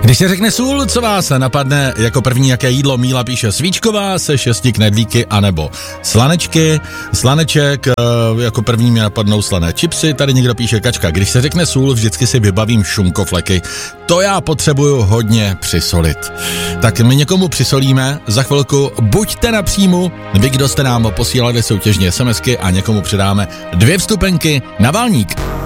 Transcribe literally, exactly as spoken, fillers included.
Když se řekne sůl, co vás napadne jako první, jaké jídlo? Míla píše svíčková se šesti knedlíky anebo slanečky. Slaneček, jako první mě napadnou slané čipsy, tady někdo píše kačka. Když se řekne sůl, vždycky si vybavím šunkofleky. To já potřebuju hodně přisolit. Tak my někomu přisolíme, za chvilku buďte na příjmu, vy, kdo jste nám posílali soutěžně SMSky a někomu přidáme dvě vstupenky na Valník.